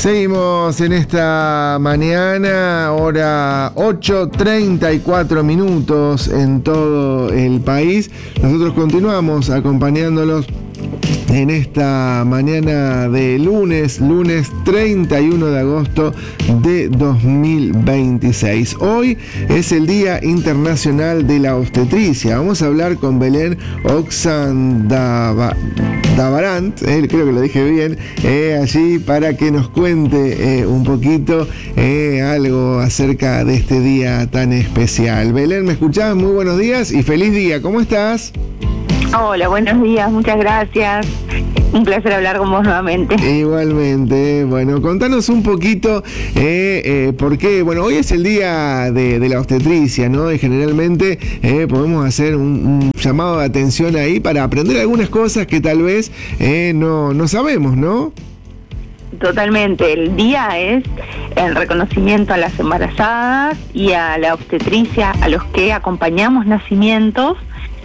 Seguimos en esta mañana, hora 8:34 en todo el país. Nosotros continuamos acompañándolos en esta mañana de lunes 31 de agosto de 2026. Hoy es el Día Internacional de la Obstetricia. Vamos a hablar con Belén Oxandabarant, creo que lo dije bien, allí para que nos cuente un poquito algo acerca de este día tan especial. Belén, ¿me escuchás? Muy buenos días y feliz día. ¿Cómo estás? Hola, buenos días, muchas gracias. Un placer hablar con vos nuevamente. Igualmente. Bueno, contanos un poquito por qué. Bueno, hoy es el día de la obstetricia, ¿no? Y generalmente podemos hacer un llamado de atención ahí para aprender algunas cosas que tal vez no sabemos, ¿no? Totalmente. El día es el reconocimiento a las embarazadas y a la obstetricia, a los que acompañamos nacimientos.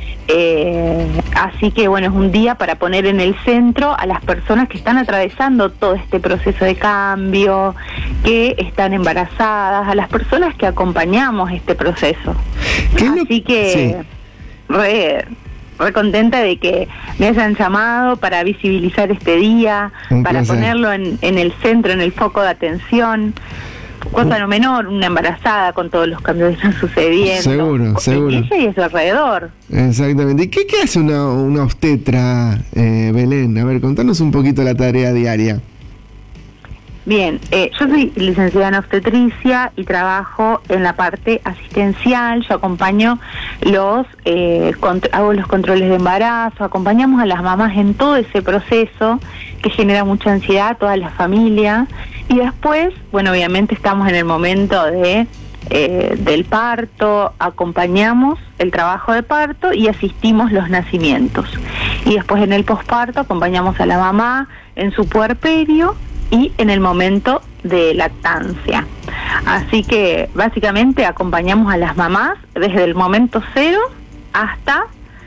Así que bueno, es un día para poner en el centro a las personas que están atravesando todo este proceso de cambio, que están embarazadas, a las personas que acompañamos este proceso. Así que re contenta de que me hayan llamado para visibilizar este día, para ponerlo en el centro, en el foco de atención. Cosa no menor, una embarazada con todos los cambios que están sucediendo. Seguro. Ella y a su alrededor. Exactamente. ¿Y qué hace una obstetra, Belén? A ver, contanos un poquito la tarea diaria. Bien, yo soy licenciada en obstetricia y trabajo en la parte asistencial. Yo acompaño hago los controles de embarazo, acompañamos a las mamás en todo ese proceso que genera mucha ansiedad a toda la familia. Y después, bueno, obviamente estamos en el momento del parto, acompañamos el trabajo de parto y asistimos los nacimientos. Y después en el posparto acompañamos a la mamá en su puerperio y en el momento de lactancia. Así que básicamente acompañamos a las mamás desde el momento cero hasta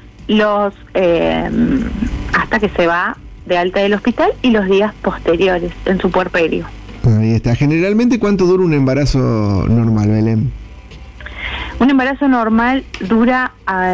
hasta que se va de alta del hospital y los días posteriores en su puerperio. Ahí está. Generalmente, ¿cuánto dura un embarazo normal, Belén? Un embarazo normal dura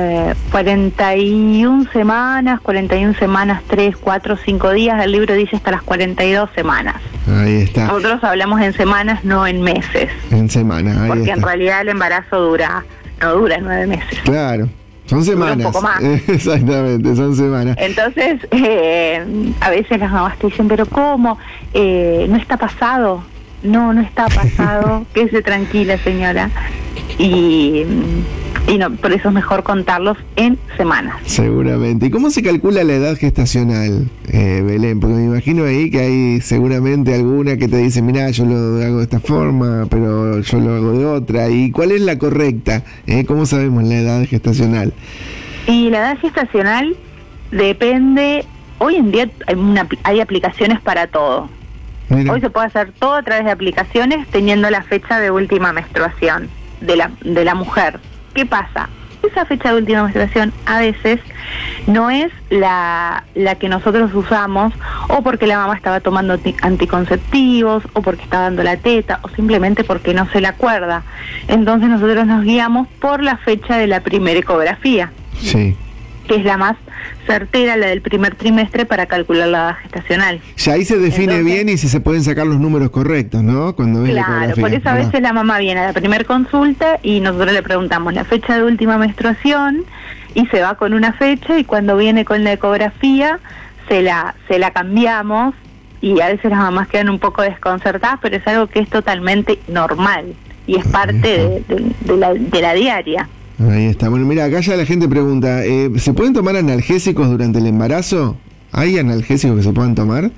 41 semanas, 3, 4, 5 días. El libro dice hasta las 42 semanas. Ahí está. Nosotros hablamos en semanas, no en meses. En semanas, ahí porque está. En realidad el embarazo no dura 9 meses. Claro. Son semanas. Un poco más. Exactamente, son semanas. Entonces, a veces las mamás te dicen, pero ¿cómo? ¿No está pasado? No está pasado. Quédese tranquila, señora. Y no, por eso es mejor contarlos en semanas. Seguramente. ¿Y cómo se calcula la edad gestacional, Belén? Porque me imagino ahí que hay seguramente alguna que te dice, mirá, yo lo hago de esta forma, pero yo lo hago de otra. ¿Y cuál es la correcta? ¿Cómo sabemos la edad gestacional? Y la edad gestacional depende. Hoy en día hay aplicaciones para todo. Mira. Hoy se puede hacer todo a través de aplicaciones teniendo la fecha de última menstruación de la mujer. ¿Qué pasa? Esa fecha de última menstruación a veces no es la que nosotros usamos, o porque la mamá estaba tomando anticonceptivos, o porque está dando la teta, o simplemente porque no se la acuerda. Entonces nosotros nos guiamos por la fecha de la primera ecografía. Sí. Que es la más certera, la del primer trimestre, para calcular la edad gestacional. Ya ahí se define bien y si se pueden sacar los números correctos, ¿no? Cuando ven la ecografía. Por eso a veces la mamá viene a la primera consulta y nosotros le preguntamos la fecha de última menstruación y se va con una fecha, y cuando viene con la ecografía se la cambiamos, y a veces las mamás quedan un poco desconcertadas, pero es algo que es totalmente normal y es parte de la diaria. Ahí está. Bueno, mira, acá ya la gente pregunta, ¿se pueden tomar analgésicos durante el embarazo? ¿Hay analgésicos que se puedan tomar?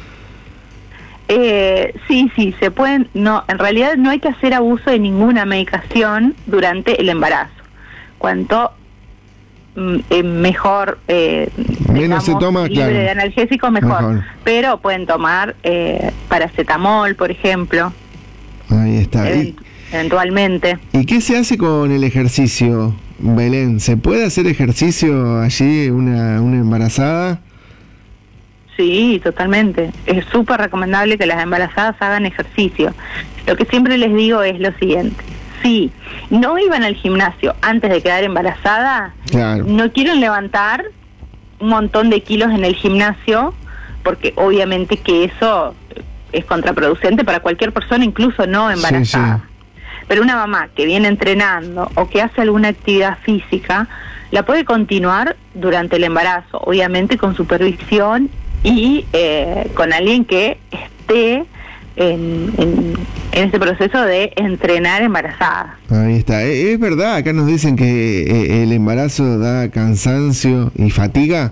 Sí, se pueden. No, en realidad no hay que hacer abuso de ninguna medicación durante el embarazo. Cuanto mejor, menos se toma, libre claro, de analgésicos, mejor. Pero pueden tomar paracetamol, por ejemplo. Ahí está. Eventualmente. ¿Y qué se hace con el ejercicio, Belén? ¿Se puede hacer ejercicio allí una embarazada? Sí, totalmente. Es súper recomendable que las embarazadas hagan ejercicio. Lo que siempre les digo es lo siguiente. Si no iban al gimnasio antes de quedar embarazada, claro, no quieren levantar un montón de kilos en el gimnasio, porque obviamente que eso es contraproducente para cualquier persona, incluso no embarazada. Sí. Pero una mamá que viene entrenando o que hace alguna actividad física, la puede continuar durante el embarazo, obviamente con supervisión y con alguien que esté en este proceso de entrenar embarazada. Ahí está. Es verdad, acá nos dicen que el embarazo da cansancio y fatiga.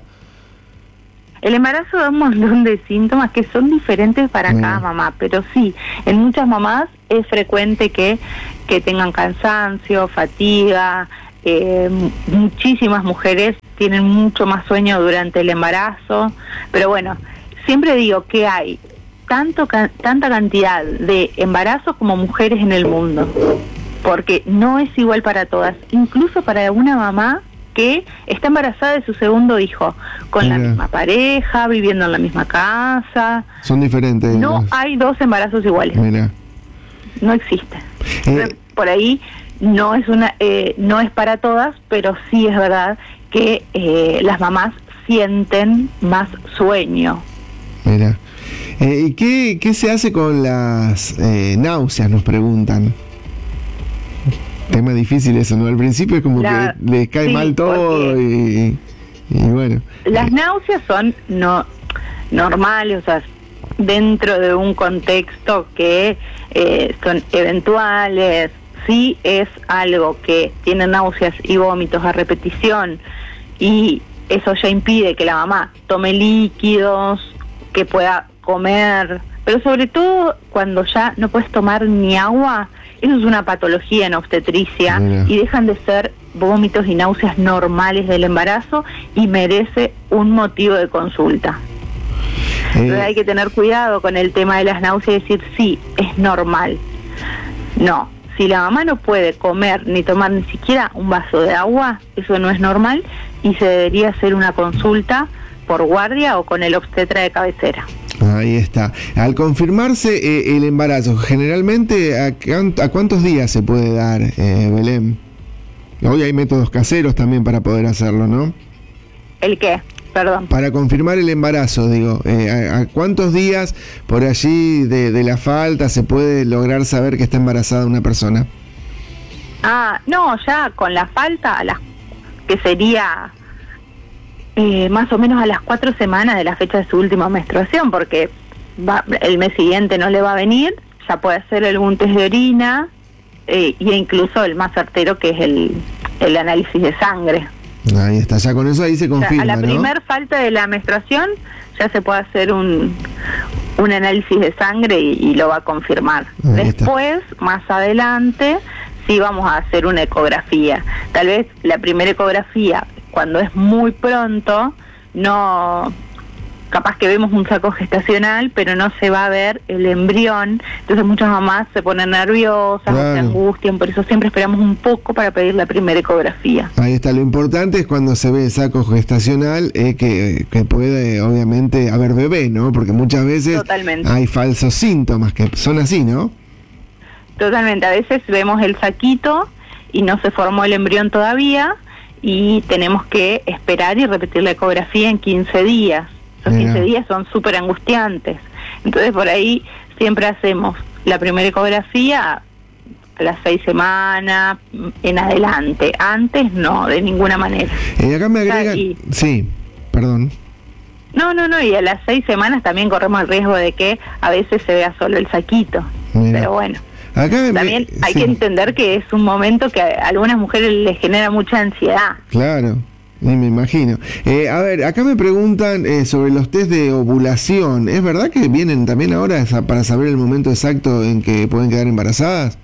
El embarazo da un montón de síntomas que son diferentes para cada mamá, pero sí, en muchas mamás es frecuente que tengan cansancio, fatiga. Muchísimas mujeres tienen mucho más sueño durante el embarazo, pero bueno, siempre digo que hay tanta cantidad de embarazos como mujeres en el mundo, porque no es igual para todas, incluso para una mamá que está embarazada de su segundo hijo, con la misma pareja, viviendo en la misma casa. Son diferentes. No hay dos embarazos iguales. Mira. No existe. Por ahí no es para todas, pero sí es verdad que las mamás sienten más sueño. Mira. ¿Y qué se hace con las náuseas? Nos preguntan. Tema difícil eso, ¿no? Al principio es como que les cae mal todo y bueno. Las náuseas son normales, o sea, dentro de un contexto que son eventuales. Sí es algo que tiene náuseas y vómitos a repetición y eso ya impide que la mamá tome líquidos, que pueda comer, pero sobre todo cuando ya no puedes tomar ni agua. Eso es una patología en obstetricia. Mira. Y dejan de ser vómitos y náuseas normales del embarazo y merece un motivo de consulta. Entonces hay que tener cuidado con el tema de las náuseas y decir, sí, es normal. No, si la mamá no puede comer ni tomar ni siquiera un vaso de agua, eso no es normal y se debería hacer una consulta por guardia o con el obstetra de cabecera. Ahí está. Al confirmarse el embarazo, generalmente ¿a cuántos días se puede dar, Belén? Hoy hay métodos caseros también para poder hacerlo, ¿no? ¿El qué? Perdón. Para confirmar el embarazo, digo, ¿a cuántos días por allí de la falta se puede lograr saber que está embarazada una persona? No, ya con la falta, que sería más o menos a las 4 semanas de la fecha de su última menstruación, porque el mes siguiente no le va a venir, ya puede hacer algún test de orina e incluso el más certero, que es el análisis de sangre. Ahí está, ya con eso ahí se confirma, a la primer falta de la menstruación ya se puede hacer un análisis de sangre y lo va a confirmar. Después, más adelante, sí vamos a hacer una ecografía. Tal vez la primera ecografía, cuando es muy pronto, no, capaz que vemos un saco gestacional, pero no se va a ver el embrión. Entonces muchas mamás se ponen nerviosas, se angustian, por eso siempre esperamos un poco para pedir la primera ecografía. Ahí está, lo importante es cuando se ve el saco gestacional, que puede obviamente haber bebé, ¿no? Porque muchas veces hay falsos síntomas que son así, ¿no? Totalmente, a veces vemos el saquito y no se formó el embrión todavía y tenemos que esperar y repetir la ecografía en 15 días. Esos 15 días son súper angustiantes. Entonces por ahí siempre hacemos la primera ecografía a las 6 semanas en adelante. Antes no, de ninguna manera. Acá me agregan... Sí, perdón. No, y a las 6 semanas también corremos el riesgo de que a veces se vea solo el saquito. Mira. Pero bueno. También hay que entender que es un momento que a algunas mujeres les genera mucha ansiedad. Claro, me imagino. A ver, acá me preguntan sobre los test de ovulación. ¿Es verdad que vienen también ahora para saber el momento exacto en que pueden quedar embarazadas?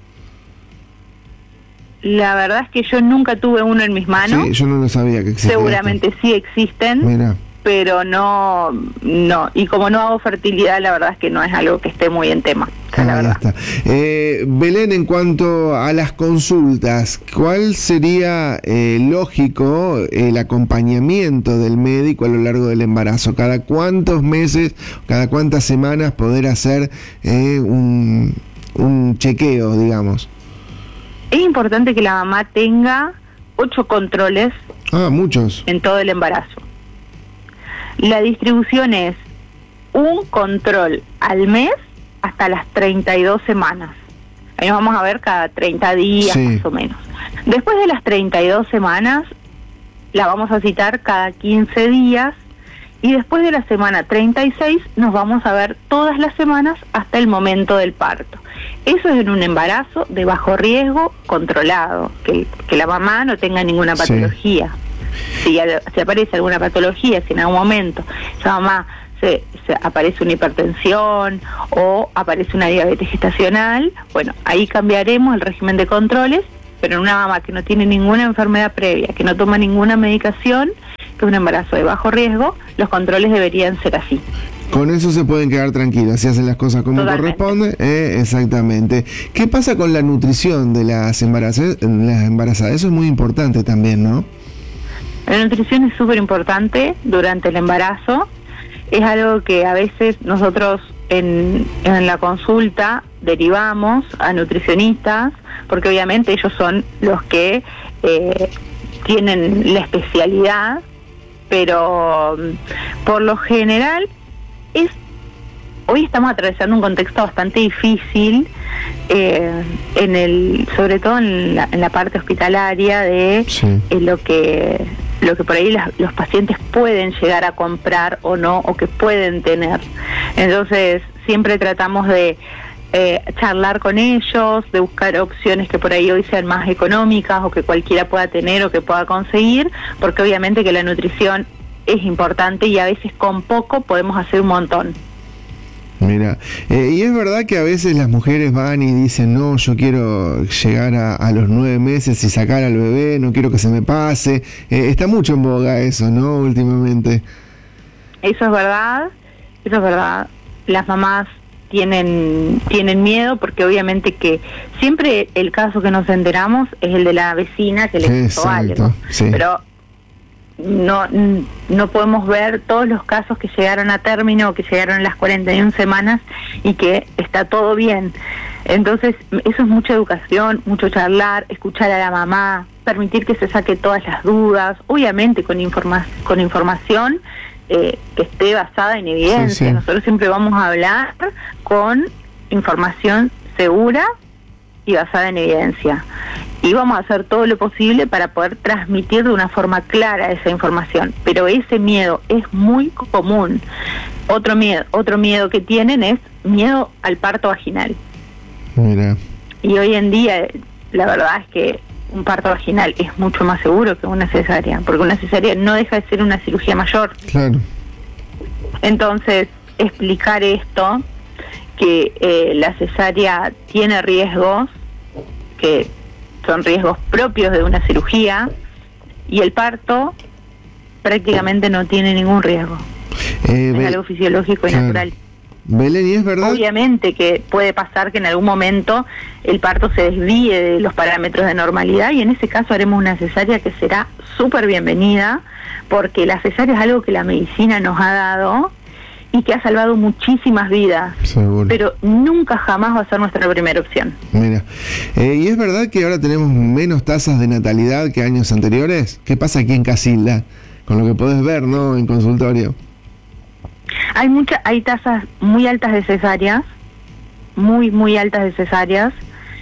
La verdad es que yo nunca tuve uno en mis manos. Sí, yo no lo sabía que existía. Seguramente sí existen. Mira. pero no, y como no hago fertilidad, la verdad es que no es algo que esté muy en tema, la verdad. Está. Belén, en cuanto a las consultas, ¿cuál sería lógico el acompañamiento del médico a lo largo del embarazo? ¿Cada cuántos meses, cada cuántas semanas poder hacer un chequeo, digamos? Es importante que la mamá tenga 8 controles. Muchos. En todo el embarazo. La distribución es un control al mes hasta las 32 semanas. Ahí nos vamos a ver cada 30 días, sí, más o menos. Después de las 32 semanas, la vamos a citar cada 15 días, y después de la semana 36 nos vamos a ver todas las semanas hasta el momento del parto. Eso es en un embarazo de bajo riesgo controlado, que la mamá no tenga ninguna patología. Sí. Si aparece alguna patología, si en algún momento esa mamá se aparece una hipertensión o aparece una diabetes gestacional, bueno, ahí cambiaremos el régimen de controles, pero en una mamá que no tiene ninguna enfermedad previa, que no toma ninguna medicación, que es un embarazo de bajo riesgo, los controles deberían ser así. Con eso se pueden quedar tranquilas, si hacen las cosas como corresponde. Exactamente. ¿Qué pasa con la nutrición de las embarazadas? Eso es muy importante también, ¿no? La nutrición es súper importante durante el embarazo. Es algo que a veces nosotros en la consulta derivamos a nutricionistas, porque obviamente ellos son los que tienen la especialidad, pero por lo general hoy estamos atravesando un contexto bastante difícil, sobre todo en la parte hospitalaria de lo que por ahí los pacientes pueden llegar a comprar o no, o que pueden tener. Entonces siempre tratamos de charlar con ellos, de buscar opciones que por ahí hoy sean más económicas o que cualquiera pueda tener o que pueda conseguir, porque obviamente que la nutrición es importante y a veces con poco podemos hacer un montón. Mira, y es verdad que a veces las mujeres van y dicen, no, yo quiero llegar a los 9 meses y sacar al bebé, no quiero que se me pase. Está mucho en boga eso, ¿no? Últimamente. Eso es verdad. Las mamás tienen miedo, porque obviamente que siempre el caso que nos enteramos es el de la vecina que le pasó algo. Sí. Pero no podemos ver todos los casos que llegaron a término o que llegaron a las 41 semanas y que está todo bien. Entonces eso es mucha educación, mucho charlar, escuchar a la mamá, permitir que se saque todas las dudas, obviamente con información que esté basada en evidencia. Sí. Nosotros siempre vamos a hablar con información segura y basada en evidencia, y vamos a hacer todo lo posible para poder transmitir de una forma clara esa información, pero ese miedo es muy común. Otro miedo que tienen es miedo al parto vaginal. Mira. Y hoy en día la verdad es que un parto vaginal es mucho más seguro que una cesárea, porque una cesárea no deja de ser una cirugía mayor. Claro. Entonces, explicar esto, que la cesárea tiene riesgos, que son riesgos propios de una cirugía, y el parto prácticamente no tiene ningún riesgo. Es algo fisiológico y natural. Belén, ¿y es verdad? Obviamente que puede pasar que en algún momento el parto se desvíe de los parámetros de normalidad, y en ese caso haremos una cesárea que será súper bienvenida, porque la cesárea es algo que la medicina nos ha dado y que ha salvado muchísimas vidas. Seguro. Pero nunca jamás va a ser nuestra primera opción. Mira, ¿y es verdad que ahora tenemos menos tasas de natalidad que años anteriores? ¿Qué pasa aquí en Casilda? Con lo que podés ver, ¿no?, en consultorio. Hay tasas muy altas de cesáreas, muy altas de cesáreas,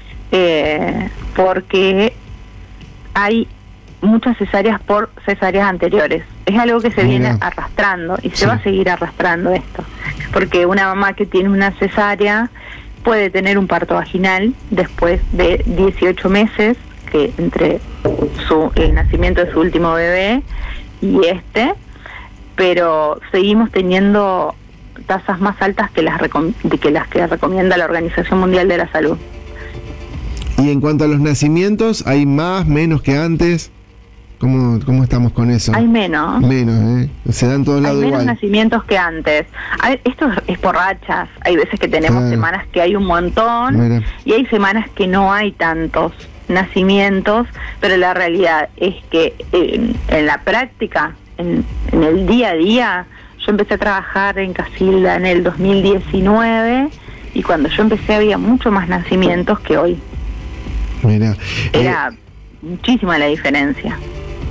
porque hay muchas cesáreas por cesáreas anteriores. Es algo que se viene arrastrando y se va a seguir arrastrando esto, porque una mamá que tiene una cesárea puede tener un parto vaginal después de 18 meses, que entre el nacimiento de su último bebé y pero seguimos teniendo tasas más altas que las que recomienda la Organización Mundial de la Salud. Y en cuanto a los nacimientos, ¿hay más, menos que antes? ¿Cómo estamos con eso? Hay menos. Menos, se dan todos lados igual. Hay menos nacimientos que antes. Esto es por rachas. Hay veces que tenemos semanas que hay un montón y hay semanas que no hay tantos nacimientos, pero la realidad es que en la práctica, en el día a día, yo empecé a trabajar en Casilda en el 2019 y cuando yo empecé había mucho más nacimientos que hoy. Mira, era muchísima la diferencia.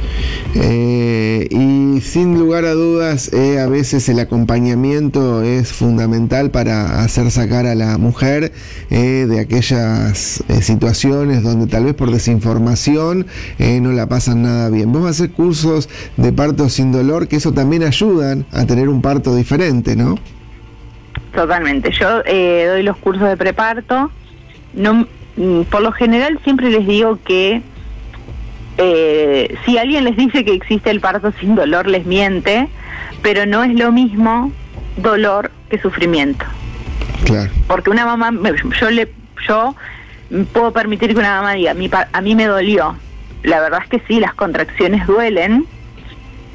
Y sin lugar a dudas, a veces el acompañamiento es fundamental para hacer sacar a la mujer de aquellas situaciones donde tal vez por desinformación no la pasan nada bien. Vos haces cursos de parto sin dolor, que eso también ayudan a tener un parto diferente, ¿no? Totalmente. Yo doy los cursos de preparto. No, por lo general siempre les digo que si alguien les dice que existe el parto sin dolor, les miente, pero no es lo mismo dolor que sufrimiento. Claro. Porque una mamá, yo puedo permitir que una mamá diga, a mí me dolió. La verdad es que sí, las contracciones duelen,